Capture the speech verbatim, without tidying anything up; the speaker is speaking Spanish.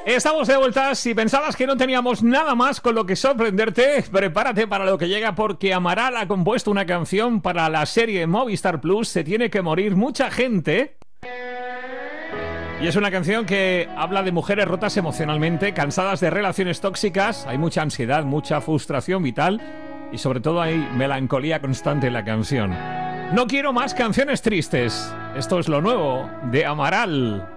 Estamos de vuelta. Si pensabas que no teníamos nada más con lo que sorprenderte, prepárate para lo que llega, porque Amaral ha compuesto una canción para la serie Movistar Plus, Se tiene que morir mucha gente. Y es una canción que habla de mujeres rotas emocionalmente, cansadas de relaciones tóxicas. Hay mucha ansiedad, mucha frustración vital y sobre todo hay melancolía constante en la canción. No quiero más canciones tristes. Esto es lo nuevo de Amaral.